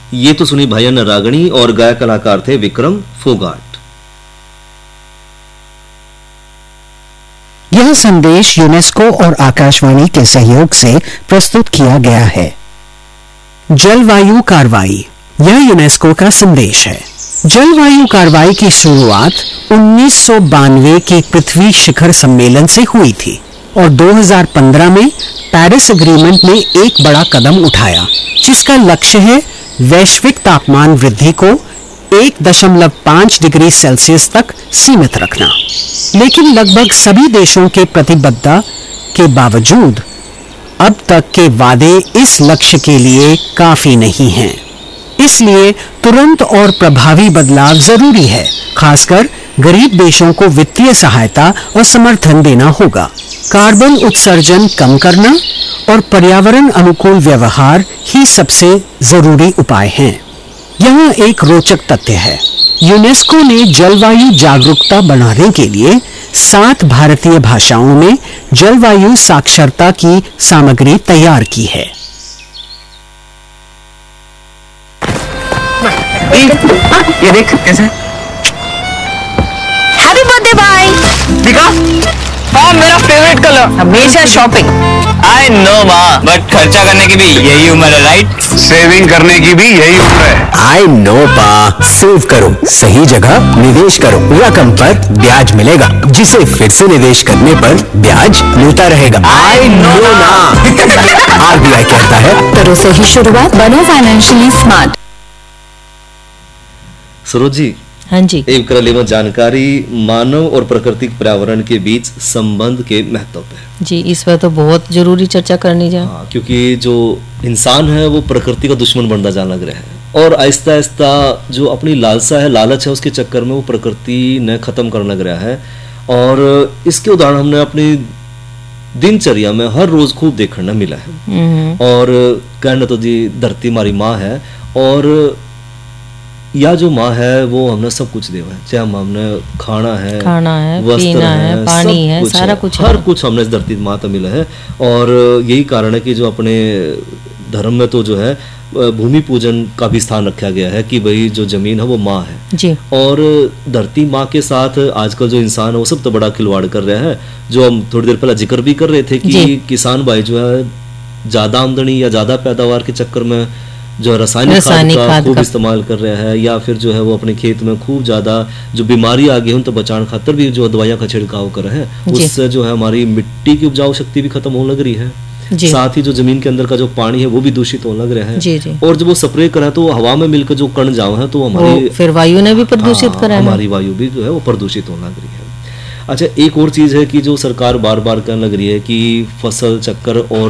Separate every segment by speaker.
Speaker 1: ये तो सुनी भैया रागणी और गायक कलाकार थे विक्रम फोगाट।
Speaker 2: यह संदेश यूनेस्को और आकाशवाणी के सहयोग से प्रस्तुत किया गया है। जलवायु कार्रवाई, यह यूनेस्को का संदेश है। जलवायु कार्रवाई की शुरुआत 1992 के पृथ्वी शिखर सम्मेलन से हुई थी और 2015 में पेरिस एग्रीमेंट ने एक बड़ा कदम उठाया, जिसका लक्ष्य है वैश्विक तापमान वृद्धि को 1.5 डिग्री सेल्सियस तक सीमित रखना। लेकिन लगभग सभी देशों के प्रतिबद्धता के बावजूद अब तक के वादे इस लक्ष्य के लिए काफी नहीं हैं। इसलिए तुरंत और प्रभावी बदलाव जरूरी है। खासकर गरीब देशों को वित्तीय सहायता और समर्थन देना होगा। कार्बन उत्सर्जन कम करना और पर्यावरण अनुकूल व्यवहार ही सबसे जरूरी उपाय हैं। यहाँ एक रोचक तथ्य है, यूनेस्को ने जलवायु जागरूकता बढ़ाने के लिए 7 भारतीय भाषाओं में जलवायु साक्षरता की सामग्री तैयार की है।
Speaker 3: ये देख कैसे।
Speaker 4: हैप्पी बर्थडे भाई।
Speaker 3: दिखा? हाँ, मेरा फेवरेट कलर।
Speaker 4: हमेशा शॉपिंग।
Speaker 3: आई नो माँ, बट खर्चा करने की भी यही उम्र है, राइट?
Speaker 5: सेविंग करने की भी यही उम्र है।
Speaker 6: आई नो पा, सेव करो, सही जगह निवेश करो, रकम पर ब्याज मिलेगा, जिसे फिर से निवेश करने पर ब्याज मिलता रहेगा।
Speaker 3: आई नो ना।
Speaker 6: आरबीआई कहता है,
Speaker 4: करो सही शुरुआत, बनो फाइनेंशियली स्मार्ट।
Speaker 1: सरोज जी,
Speaker 4: हाँ जी,
Speaker 1: एक कर लेवा जानकारी मानव और प्राकृतिक पर्यावरण के बीच संबंध के महत्व पे।
Speaker 4: जी, इस पर तो बहुत जरूरी चर्चा करनी चाहिए।
Speaker 1: हाँ, क्योंकि जो इंसान है वो प्रकृति का दुश्मन बनता जाने लग रहा है और आहिस्ता आहिस्ता जो अपनी लालसा है, लालच है, उसके चक्कर में वो प्रकृति ने खत्म करने लग रहा है। और इसके उदाहरण हमने अपनी दिनचर्या में हर रोज खूब देखने मिला है। और कहना तो जी धरती हमारी माँ है और या जो माँ है वो हमने सब कुछ देवा है, चाहे हमने खाना है, वस्त्र
Speaker 4: पीना है, पानी है, सारा कुछ
Speaker 1: हर कुछ हमने इस धरती माँ तो मिला है। और यही कारण है कि जो अपने धर्म में तो जो है भूमि पूजन का भी स्थान रखा गया है कि भाई जो जमीन है वो माँ है
Speaker 4: जी।
Speaker 1: और धरती माँ के साथ आजकल जो इंसान है वो सब तो बड़ा खिलवाड़ कर रहा है। जो हम थोड़ी देर पहले जिक्र भी कर रहे थे कि किसान भाई जो है ज्यादा आमदनी या ज्यादा पैदावार के चक्कर में जो रासायनिक खाद का खूब इस्तेमाल कर रहा है, या फिर जो है वो अपने खेत में खूब ज्यादा जो बीमारी आ गई उन तो बचाने खातर भी जो दवाइयां का छिड़काव कर रहे हैं, उससे जो है हमारी मिट्टी की उपजाऊ शक्ति भी खत्म होने लग रही है। साथ ही जो जमीन के अंदर का जो पानी है वो भी दूषित होने लग रहा है। और जब वो स्प्रे करा तो हवा में मिलकर जो कण जाओ है तो हमारी
Speaker 4: फिर वायु ने भी प्रदूषित करा है,
Speaker 1: हमारी वायु भी जो है वो प्रदूषित होने लग रही है। अच्छा, एक और चीज़ है कि जो सरकार बार बार कहने लग रही है कि फसल चक्कर और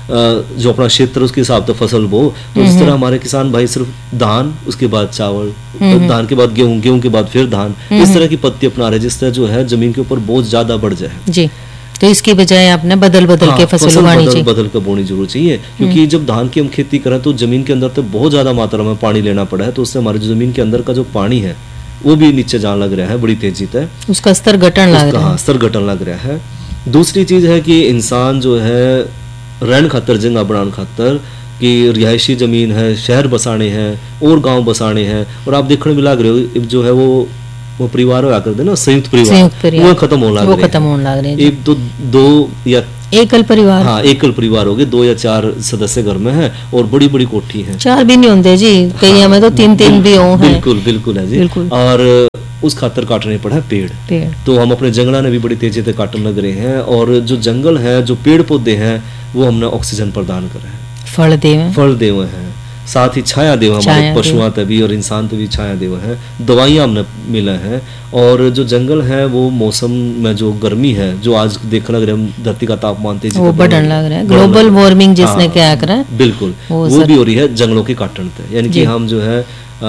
Speaker 1: जो अपना क्षेत्र उसके हिसाब से फसल बो, तो इस तरह हमारे किसान भाई सिर्फ धान, उसके बाद चावल, धान के बाद गेहूं, गेहूं के बाद फिर धान, इस तरह की पत्ती अपना रहे जिससे जो है जमीन के ऊपर बोझ ज्यादा बढ़ जाए जी।
Speaker 4: तो इसकी बजाय आपने बदल के फसल उगानी चाहिए,
Speaker 1: बदल के बोनी जरूर चाहिए। क्योंकि जब धान की हम खेती करें तो जमीन के अंदर तो बहुत ज्यादा मात्रा में पानी लेना पड़ा है, तो उससे हमारी जमीन के अंदर का जो पानी है वो भी नीचे जाने लग रहा है बड़ी तेजी से,
Speaker 4: उसका स्तर घटन लग रहा है।
Speaker 1: हाँ, स्तर घटन लग रहा है। दूसरी चीज है कि इंसान जो है रहन खातर, जगह बनाने खातर कि रिहायशी जमीन है, शहर बसाने हैं और गांव बसाने हैं, और आप देखने में लग रहे हो जो है वो परिवार होया करते ना, संयुक्त परिवार वो खत्म होने लग रहे हैं। एक तो दो या
Speaker 4: एकल परिवार,
Speaker 1: हाँ एकल परिवार हो गए, 2 या 4 सदस्य घर में है और बड़ी बड़ी कोठी है।
Speaker 4: 4 भी नहीं होते जी, कई में तो 3 भी हो।
Speaker 1: बिल्कुल है जी। और उस खातर काटने पड़ा है पेड़। तो हम अपने जंगला ने भी बड़ी तेजी से काटने लग रहे हैं, और जो जंगल है, जो पेड़ पौधे हैं, वो हमने ऑक्सीजन प्रदान कर रहे हैं, फल देव हैं, साथ ही छाया देव हमारे पशुओं तभी और इंसान तभी छाया देव है, दवाइयां हमने मिला है। और जो जंगल है वो मौसम में जो गर्मी है, जो आज देखने लग रहे हैं धरती का तापमान तेजी
Speaker 4: वो बढ़ने लग रहा है, ग्लोबल वार्मिंग जिसने क्या करा है,
Speaker 1: बिल्कुल वो भी हो रही है जंगलों के काटने से। यानी कि हम जो है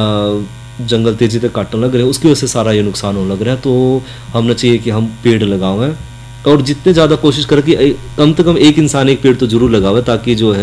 Speaker 1: जंगल तेजी से काटने लग रहे हैं, उसकी वजह से सारा ये नुकसान होने लग रहा है। तो हमने चाहिए कि हम पेड़ लगावें और जितने ज्यादा कोशिश करें कि कम से कम एक इंसान एक पेड़ तो जरूर लगावे, ताकि जो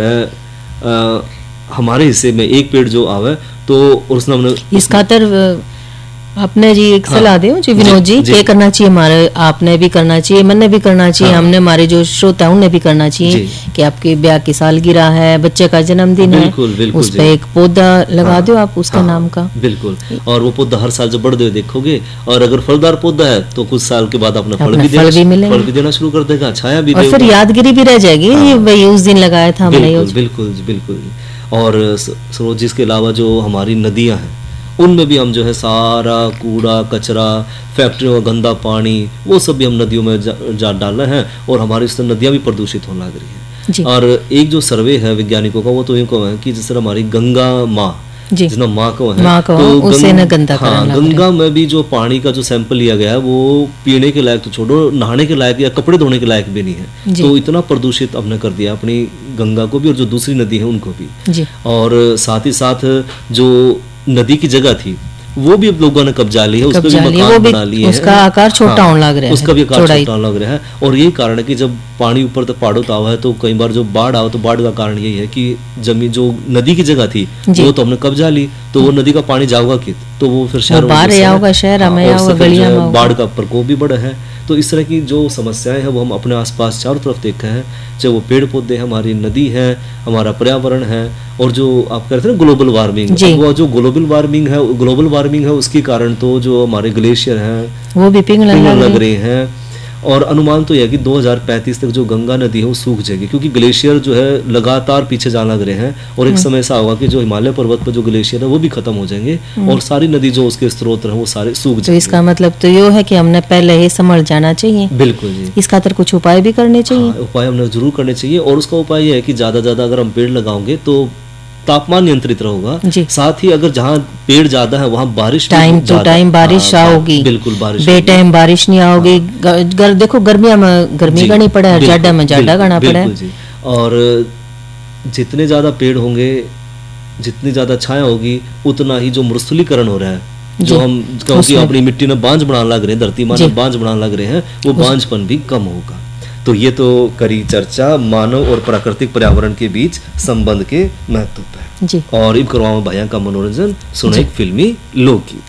Speaker 1: है हमारे हिस्से में एक पेड़ जो आवे तो उसने हमने
Speaker 4: इस खातर आपने जी एक सलाह दे जी विनोद जी,
Speaker 1: जी।
Speaker 4: क्या करना चाहिए हमारे, आपने भी करना चाहिए, मैंने भी करना चाहिए, हमने हमारे जो श्रोता हैं उन्हें भी करना चाहिए कि आपके ब्याह की सालगिरह है, बच्चे का जन्मदिन है,
Speaker 1: बिल्कुल, बिल्कुल
Speaker 4: उस
Speaker 1: जी।
Speaker 4: पे एक पौधा लगा दो आप उसका नाम का।
Speaker 1: बिल्कुल, और वो पौधा हर साल जब बढ़ते हुए देखोगे, और अगर फलदार पौधा है तो कुछ साल के बाद अपना फल भी देना शुरू कर देगा, छाया भी
Speaker 4: और फिर यादगिरी भी रह जाएगी, भाई उस दिन लगाया था हमने।
Speaker 1: बिल्कुल बिल्कुल। और सरोज, इसके अलावा जो हमारी नदियां हैं उनमें भी हम जो है सारा कूड़ा कचरा, फैक्ट्रियों का गंदा पानी, वो सब भी हम नदियों में जा डाल रहे हैं, और हमारी इससे नदियां भी प्रदूषित होने लग रही हैं। और एक जो सर्वे है वैज्ञानिकों का, वो तो यूँ है कि जिस तरह हमारी गंगा माँ, जितना माँ को है, तो
Speaker 4: उसे न गंदा
Speaker 1: गंगा में भी जो पानी का जो सैंपल लिया गया है वो पीने के लायक तो छोड़ो, नहाने के लायक या कपड़े धोने के लायक भी नहीं है। तो इतना प्रदूषित हमने कर दिया अपनी गंगा को भी, और जो दूसरी नदी है उनको भी। और साथ ही साथ जो नदी की जगह थी वो भी अब लोगों ने कब्जा ली है, उस पर भी मकान बना लिए हैं,
Speaker 4: उसका आकार छोटा होने लग रहा है,
Speaker 1: उसका भी आकार छोटा होने लग रहा है। और यही कारण है कि जब पानी ऊपर तक पहाड़ों तक आवा है तो कई बार जो बाढ़ आओ, तो बाढ़ का कारण यही है कि जमीन जो नदी की जगह थी वो तो हमने कब्जा ली, तो वो नदी का पानी जाओगा कि तो वो फिर शहर बाढ़ का प्रकोप भी बढ़ा है। तो इस तरह की जो समस्याएं हैं वो हम अपने आसपास चारों तरफ देखे हैं, चाहे वो पेड़ पौधे हैं, हमारी नदी है, हमारा पर्यावरण है, और जो आप कह रहे थे ना ग्लोबल वार्मिंग, वो जो ग्लोबल वार्मिंग है उसके कारण तो जो हमारे ग्लेशियर हैं
Speaker 4: वो भी पिघलने
Speaker 1: लग रहे हैं। और अनुमान तो यह है कि 2035 तक जो गंगा नदी है वो सूख जाएगी, क्योंकि ग्लेशियर जो है लगातार पीछे जाने लग रहे हैं, और एक समय ऐसा होगा कि जो हिमालय पर्वत पर जो ग्लेशियर है वो भी खत्म हो जाएंगे, और सारी नदी जो उसके स्रोत हैं वो सारे सूख जाएंगे।
Speaker 4: तो इसका मतलब तो ये है कि हमने पहले ही समझ जाना चाहिए।
Speaker 1: बिल्कुल जी,
Speaker 4: इस खातिर कुछ उपाय भी करने चाहिए।
Speaker 1: उपाय हमने जरूर करने चाहिए, और उसका उपाय यह है कि ज्यादा ज्यादा अगर हम पेड़ लगाओगे तो तापमान नियंत्रित होगा। साथ ही अगर जहाँ पेड़ ज्यादा है वहाँ बारिश
Speaker 4: टाइम टू टाइम बारिश आओगी,
Speaker 1: बिल्कुल बारिश
Speaker 4: बेटाइम बारिश नहीं आओगी। देखो गर्मिया में गर्मी करनी पड़े है, जाड़ा में जाड़ा करना पड़े।
Speaker 1: और जितने ज्यादा पेड़ होंगे, जितनी ज्यादा छाया होगी, उतना ही जो मरुस्थलीकरण हो रहा है, जो हम क्योंकि अपनी मिट्टी में बांझ बनाने लग रहे हैं, धरती माँ में बांझ बनाने लग रहे हैं, वो बांझपन भी कम होगा। तो ये तो करी चर्चा मानव और प्राकृतिक पर्यावरण के बीच संबंध के महत्व पर। और इन करवाओ भैया का मनोरंजन सुने एक फिल्मी लोकगीत।